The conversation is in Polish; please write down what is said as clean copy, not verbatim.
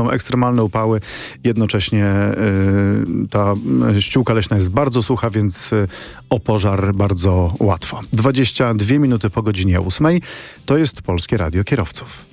są ekstremalne upały. Jednocześnie ta ściółka leśna jest bardzo sucha, więc o pożar bardzo łatwo. 22 minuty po godzinie 8. To jest Polskie Radio Kierowców.